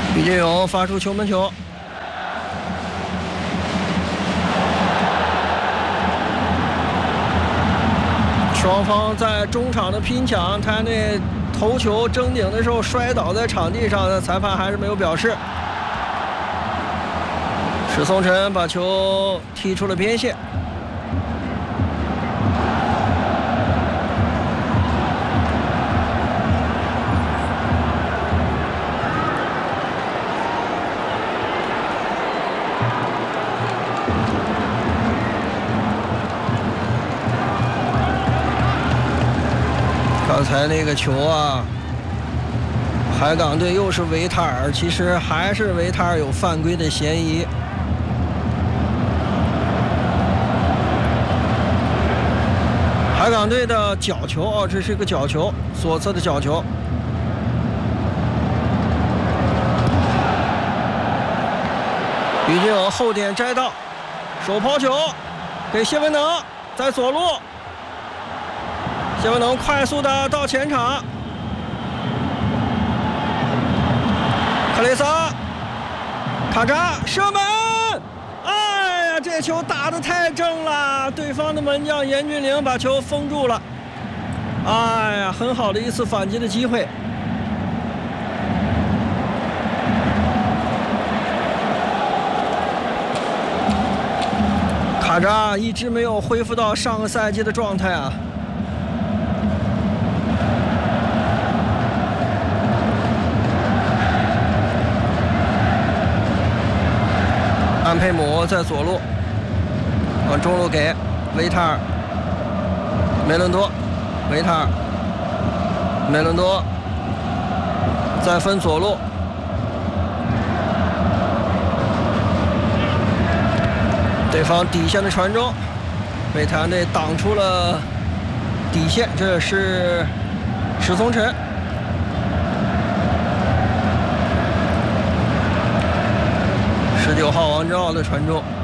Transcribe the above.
毕建勇发出球门球。双方在中场的拼抢，他那头球争顶的时候摔倒在场地上的裁判还是没有表示。史松辰把球踢出了边线。刚才那个球啊，海港队又是维塔尔，其实还是维塔尔有犯规的嫌疑。海港队的角球哦，这是一个角球，左侧的角球。毕竟有后点摘到，手抛球给谢文能，在左路。谢文能快速的到前场，克雷萨卡扎射门，哎呀，这球打得太正了，对方的门将严俊凌把球封住了，哎呀，很好的一次反击的机会。卡扎一直没有恢复到上个赛季的状态啊。安佩姆在左路，往中路给维塔尔，梅伦多，维塔尔，梅伦多，再分左路，对方底线的传中，被台湾队挡出了底线，这是史松辰。19号王真浩的传中。